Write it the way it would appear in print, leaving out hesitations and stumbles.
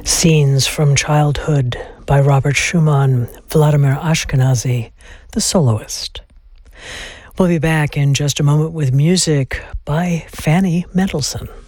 Scenes from Childhood by Robert Schumann, Vladimir Ashkenazy, the soloist. We'll be back in just a moment with music by Fanny Mendelssohn.